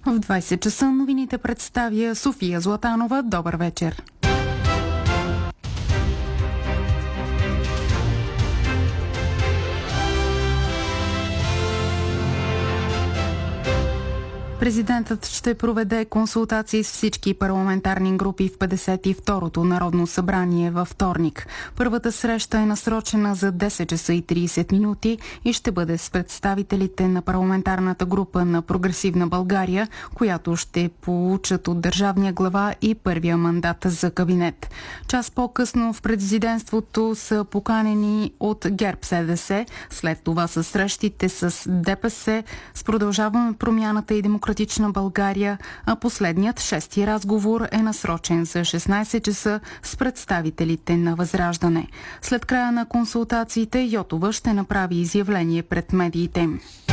В 20 часа новините представя София Златанова. Добър вечер. Президентът ще проведе консултации с всички парламентарни групи в 52-то Народно събрание във вторник. Първата среща е насрочена за 10 часа и 30 минути и ще бъде с представителите на парламентарната група на Прогресивна България, която ще получат от държавния глава и първия мандат за кабинет. Час по-късно в президентството са поканени от ГЕРБ-СДС, след това са срещите с ДПС, с Продължаваме промяната и Демократична България, а последният шести разговор е насрочен за 16 часа с представителите на Възраждане. След края на консултациите Йотова ще направи изявление пред медиите.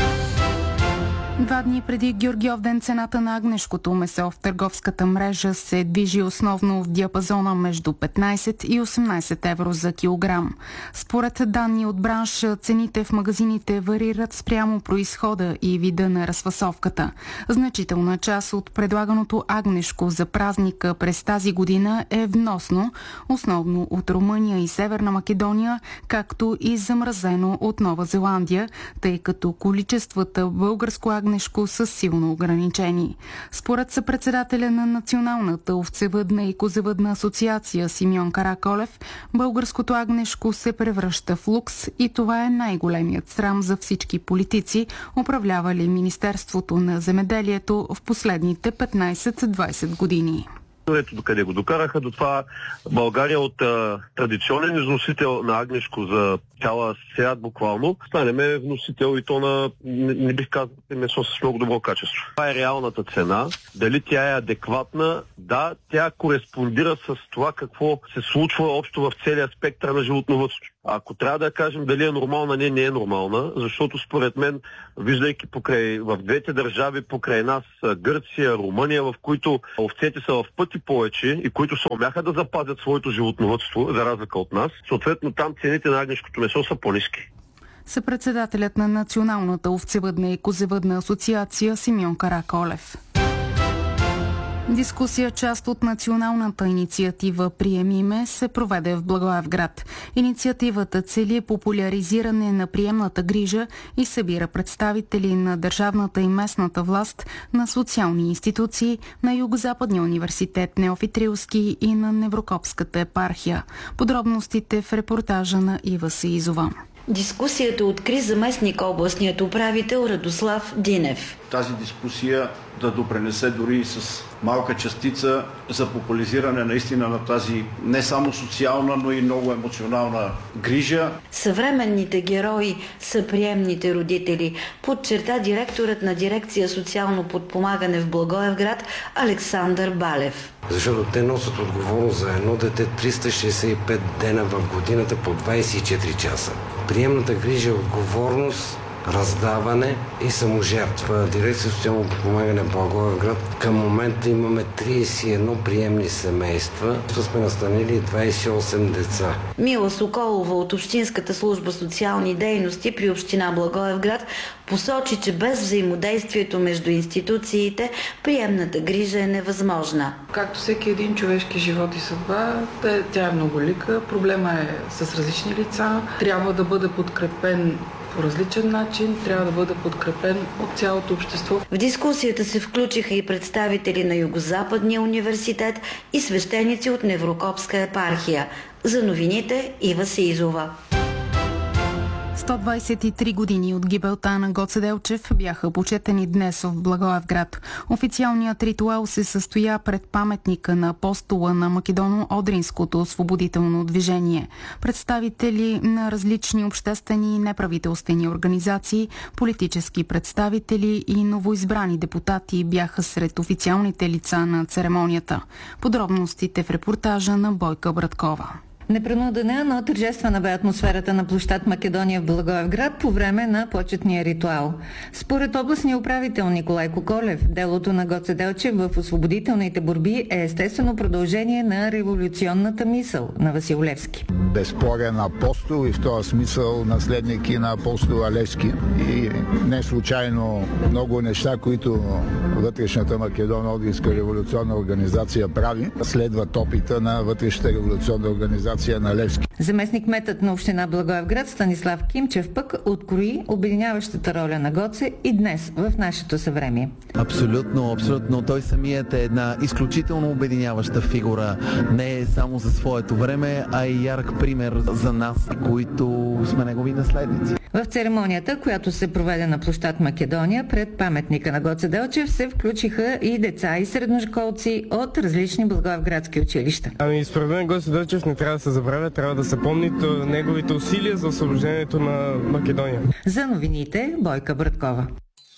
2 дни преди Георгиовден цената на агнешкото месо в търговската мрежа се движи основно в диапазона между 15 и 18 евро за килограм. Според данни от бранша, цените в магазините варират спрямо произхода и вида на разфасовката. Значителна част от предлаганото агнешко за празника през тази година е вносно, основно от Румъния и Северна Македония, както и замразено от Нова Зеландия, тъй като количествата българско агнешко са силно ограничени. Според съпредседателя на Националната овцевъдна и козевъдна асоциация Симеон Караколев, българското агнешко се превръща в лукс и това е най-големият срам за всички политици, управлявали Министерството на земеделието в последните 15-20 години. Ето докъде го докараха, до това България от традиционен износител на агнешко за цяла свят буквално, станеме вносител и то на, не бих казал, месо с много добро качество. Това е реалната цена. Дали тя е адекватна? Да, тя кореспондира с това какво се случва общо в целия спектър на животновъдството. Ако трябва да кажем дали е нормална, не е нормална, защото според мен, виждайки в двете държави покрай нас, Гърция, Румъния, в които овцете са в пъти повече и които се умяха да запазят своето животновъдство, за разлика от нас, съответно там цените на агнешкото месо са по-ниски. Съпредседателят на Националната овцевъдна и козевъдна асоциация Симеон Караколев. Дискусия, част от националната инициатива "Приеми ме", се проведе в Благоевград. Инициативата цели популяризиране на приемната грижа и събира представители на държавната и местната власт, на социални институции, на Югозападния университет Неофит Рилски и на Неврокопската епархия. Подробностите в репортажа на Ива Саизова. Дискусията откри заместник областният управител Радослав Динев. Тази дискусия да допренесе дори и с малка частица за популяризиране наистина на тази не само социална, но и много емоционална грижа. Съвременните герои са приемните родители, подчерта директорът на дирекция социално подпомагане в Благоевград Александър Балев. Защото те носят отговорност за едно дете 365 дена в годината по 24 часа. Приемната грижа е отговорност, раздаване и саможертва. Дирекция социално подпомагане в Благоевград към момента имаме 31 приемни семейства. Сме настанили 28 деца. Мила Соколова от Общинската служба социални дейности при община Благоевград посочи, че без взаимодействието между институциите приемната грижа е невъзможна. Както всеки един човешки живот и съдба, тя е многолика. Проблема е с различни лица. Трябва да бъде подкрепен по различен начин, трябва да бъде подкрепен от цялото общество. В дискусията се включиха и представители на Югозападния университет и свещеници от Неврокопска епархия. За новините Ива Саизова. 123 години от гибелта на Гоце Делчев бяха почетени днес в Благоевград. Официалният ритуал се състоя пред паметника на апостола на Македоно-Одринското освободително движение. Представители на различни обществени и неправителствени организации, политически представители и новоизбрани депутати бяха сред официалните лица на церемонията. Подробностите в репортажа на Бойка Браткова. Непринудена, но тържествена бе атмосферата на площад Македония в Благоевград по време на почетния ритуал. Според областния управител Николай Коколев, делото на Гоце Делчев в освободителните борби е естествено продължение на революционната мисъл на Васил Левски. Безспорен апостол и в този смисъл наследник и на апостола Левски. И не случайно много неща, които вътрешната Македоно-Одринска революционна организация прави, следват опита на вътрешната революционна организация на Левски. Заместник-кметът на община Благоевград Станислав Кимчев пък открои обединяващата роля на Гоце и днес в нашето съвремие. Абсолютно. Той самият е една изключително обединяваща фигура. Не е само за своето време, а и ярък пример за нас, които сме негови наследници. В церемонията, която се проведе на площад Македония пред паметника на Гоце Делчев, се включиха и деца и средношколци от различни благоевградски училища. Според мен Гоце Делчев не трябва да се забравя, трябва да се помни неговите усилия за освобождението на Македония. За новините Бойка Браткова.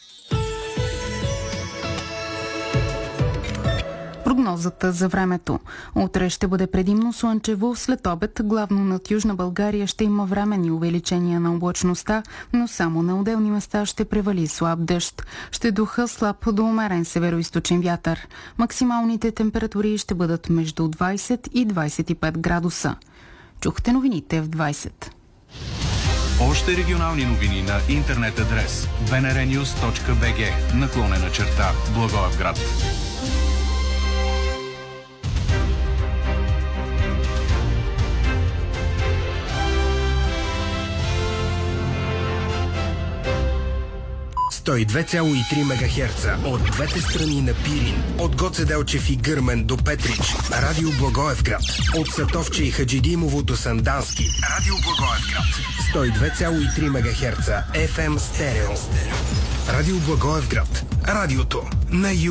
Прогнозата за времето. Утре ще бъде предимно слънчево, след обед главно над Южна България ще има временни увеличения на облачността, но само на отделни места ще превали слаб дъжд. Ще духа слаб до умерен североизточен вятър. Максималните температури ще бъдат между 20 и 25 градуса. Чухте новините в 20. Още регионални новини на интернет адрес bnrnews.bg/Благоевград. Той 2,3 МГц от двете страни на Пирин, от Гоце Делчев и Гърмен до Петрич, Радио Благоевград, от Сатовче и Хаджидимово до Сандански, Радио Благоевград, 102,3 МГц FM стерео. Радио Благоевград, радиото на